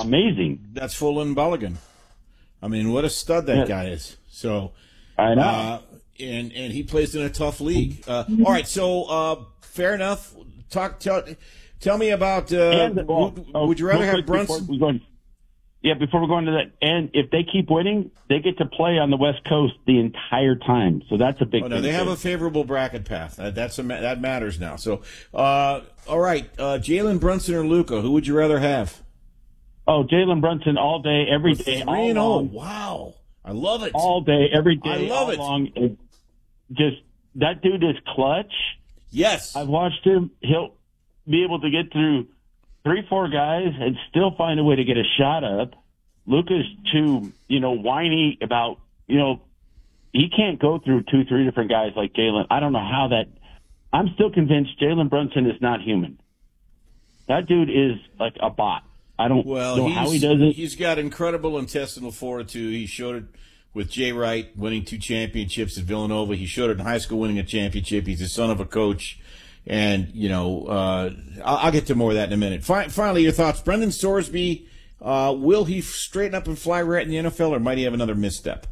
amazing. That's Fulton Balogun. I mean, what a stud that guy is. So, I know. And he plays in a tough league. All right, so fair enough. Tell me about. Would you rather have Brunson? Before we go into that, and if they keep winning, they get to play on the West Coast the entire time. So that's a big thing. No, they have a favorable bracket path. That matters now. So, all right, Jalen Brunson or Luka, who would you rather have? Oh, Jalen Brunson all day, every day, all long. Wow, I love it. All day, every day, I love it. Long. Just that dude is clutch. Yes, I've watched him. He'll be able to get through 3-4 guys and still find a way to get a shot up. Luka's too, whiny about, he can't go through 2-3 different guys like Jalen. I don't know how that. I'm still convinced Jalen Brunson is not human. That dude is like a bot. I don't know how he does it. He's got incredible intestinal fortitude. He showed it with Jay Wright winning 2 championships at Villanova. He showed it in high school winning a championship. He's the son of a coach. And, I'll get to more of that in a minute. Finally, your thoughts. Brendan Sorsby, will he straighten up and fly right in the NFL, or might he have another misstep?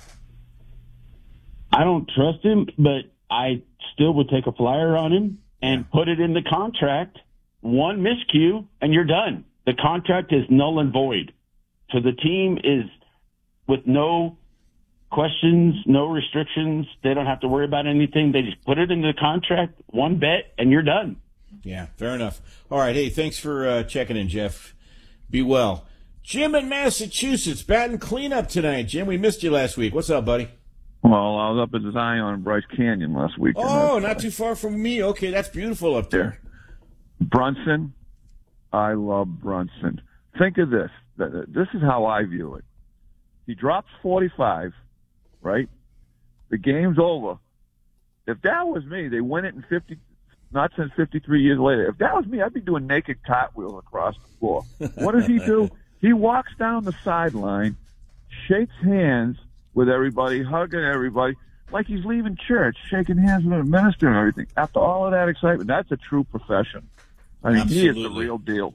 I don't trust him, but I still would take a flyer on him and put it in the contract. One miscue, and you're done. The contract is null and void. So the team is with no questions, no restrictions. They don't have to worry about anything. They just put it in the contract, one bet, and you're done. Yeah, fair enough. All right, hey, thanks for checking in, Jeff. Be well. Jim in Massachusetts, batting cleanup tonight. Jim, we missed you last week. What's up, buddy? Well, I was up at Zion and Bryce Canyon last week. Oh, not too far from me. Okay, that's beautiful up there. Brunson, I love Brunson. Think of this. This is how I view it. He drops 45, right? The game's over. If that was me, they win it in 50, not since 53 years later. If that was me, I'd be doing naked cartwheels across the floor. What does he do? He walks down the sideline, shakes hands with everybody, hugging everybody, like he's leaving church, shaking hands with the minister and everything. After all of that excitement, that's a true profession. I mean, Absolutely. He is the real deal.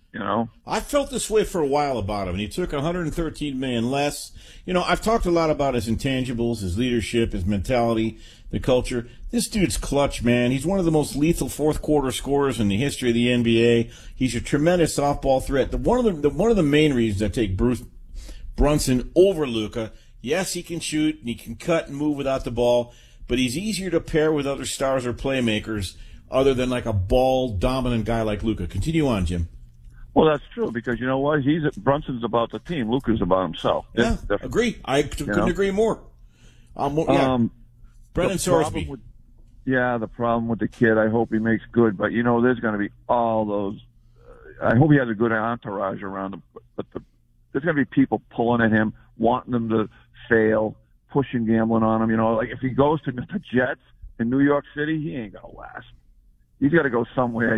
I felt this way for a while about him, and he took $113 million less. I've talked a lot about his intangibles, his leadership, his mentality, the culture. This dude's clutch, man. He's one of the most lethal fourth-quarter scorers in the history of the NBA. He's a tremendous softball threat. One of the main reasons I take Bruce Brunson over Luka, yes, he can shoot, and he can cut and move without the ball, but he's easier to pair with other stars or playmakers other than like a ball-dominant guy like Luka. Continue on, Jim. Well, that's true, because you know what? Brunson's about the team. Luka's about himself. Yeah, agree. I couldn't agree more. Brendan Sorsby. The problem with the kid, I hope he makes good, but there's going to be all those. I hope he has a good entourage around him, but there's going to be people pulling at him, wanting him to fail, pushing, gambling on him. Like if he goes to the Jets in New York City, he ain't going to last. He's got to go somewhere,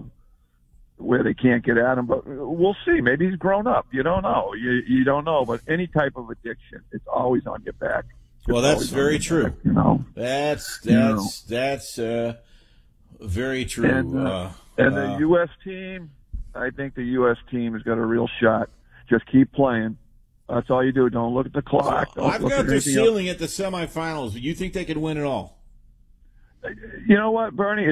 where they can't get at him, but we'll see. Maybe he's grown up. You don't know. You don't know. But any type of addiction, it's always on your back. Well, that's very true. Back, That's very true. And the U.S. team, I think the U.S. team has got a real shot. Just keep playing. That's all you do. Don't look at the clock. I've got their ceiling at the semifinals. You think they could win it all? You know what, Bernie?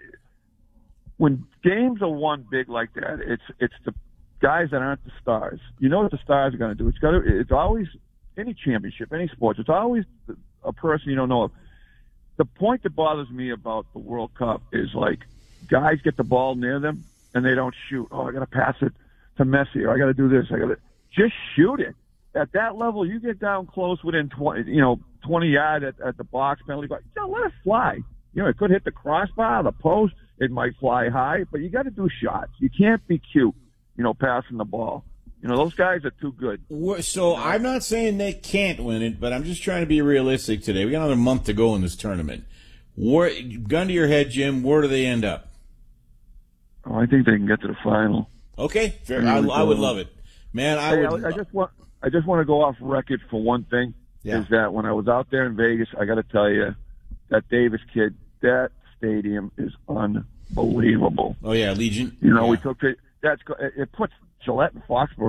When games are won big like that, it's the guys that aren't the stars. You know what the stars are going to do. It's always any championship, any sports. It's always a person you don't know of. The point that bothers me about the World Cup is like guys get the ball near them and they don't shoot. Oh, I got to pass it to Messi, or I got to do this. Just shoot it. At that level, you get down close within 20 yards at the box penalty box. Let it fly. It could hit the crossbar, the post. It might fly high, but you got to do shots. You can't be cute, passing the ball. Those guys are too good. So I'm not saying they can't win it, but I'm just trying to be realistic today. We got another month to go in this tournament. Gun to your head, Jim, where do they end up? Oh, I think they can get to the final. Okay, fair. I would love it. Man, I just want to go off record for one thing. Yeah. Is that when I was out there in Vegas, I got to tell you, that Davis kid, that stadium is unbelievable. Oh yeah, Legion. We took it. It puts Gillette and Foxborough